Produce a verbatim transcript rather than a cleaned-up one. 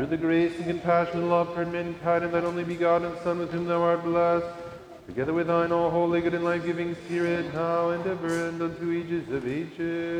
through the grace and compassion and love toward mankind, and that only begotten Son, with whom thou art blessed, together with thine all holy, good, and life-giving Spirit, now and ever, and unto ages of ages.